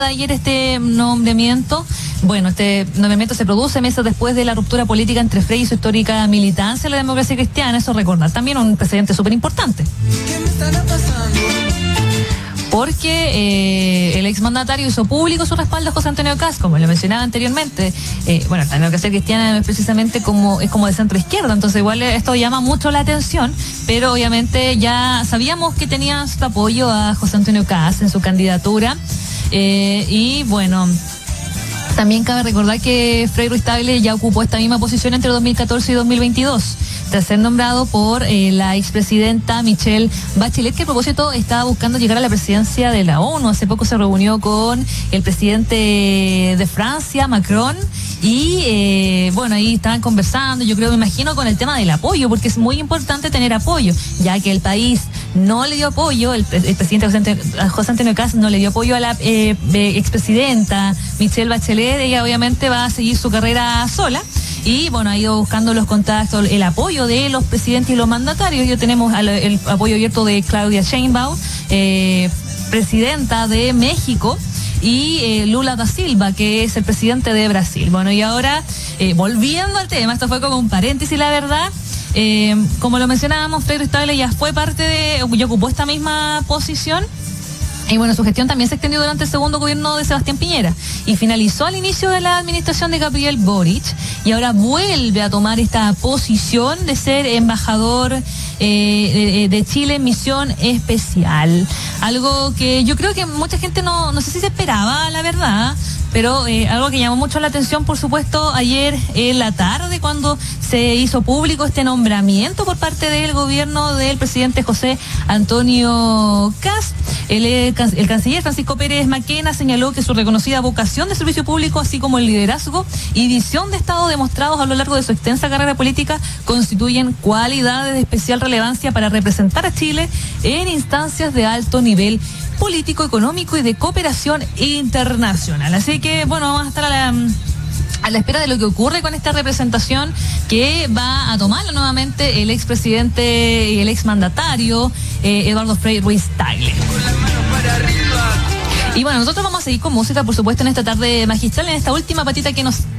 Ayer este nombramiento, este nombramiento se produce meses después de la ruptura política entre Frei y su histórica militancia en la Democracia Cristiana. Eso recordar también un precedente súper importante. ¿Qué me estará pasando? Porque el exmandatario hizo público su respaldo a José Antonio Kast, como lo mencionaba anteriormente. La Democracia Cristiana es precisamente es como de centro izquierda, entonces igual esto llama mucho la atención, pero obviamente ya sabíamos que tenía su apoyo a José Antonio Kast en su candidatura. También cabe recordar que Frei Ruiz Tagle ya ocupó esta misma posición entre 2014 y 2022, tras ser nombrado por la expresidenta Michelle Bachelet, que a propósito estaba buscando llegar a la presidencia de la ONU. Hace poco se reunió con el presidente de Francia, Macron, y ahí estaban conversando, me imagino con el tema del apoyo, porque es muy importante tener apoyo, ya que el país no le dio apoyo, el presidente José Antonio Kast no le dio apoyo a la expresidenta Michelle Bachelet. Ella obviamente va a seguir su carrera sola y ha ido buscando los contactos, el apoyo de los presidentes y los mandatarios. Ya tenemos el apoyo abierto de Claudia Sheinbaum, presidenta de México, y Lula da Silva, que es el presidente de Brasil. Y ahora, volviendo al tema, esto fue como un paréntesis, la verdad. Como lo mencionábamos, Frei Ruiz Tagle ya fue ya ocupó esta misma posición. Y su gestión también se extendió durante el segundo gobierno de Sebastián Piñera y finalizó al inicio de la administración de Gabriel Boric, y ahora vuelve a tomar esta posición de ser embajador de Chile en misión especial. Algo que yo creo que mucha gente no sé si se esperaba, la verdad, pero algo que llamó mucho la atención, por supuesto, ayer en la tarde, cuando se hizo público este nombramiento por parte del gobierno del presidente José Antonio Kast. El canciller Francisco Pérez Maquena señaló que su reconocida vocación de servicio público, así como el liderazgo y visión de Estado demostrados a lo largo de su extensa carrera política, constituyen cualidades de especial relevancia para representar a Chile en instancias de alto nivel político, económico y de cooperación internacional. Así que, vamos a estar a la espera de lo que ocurre con esta representación que va a tomarlo nuevamente el expresidente y el exmandatario Eduardo Frei Ruiz Tagle. Y nosotros vamos a seguir con música, por supuesto, en esta tarde magistral, en esta última patita que nos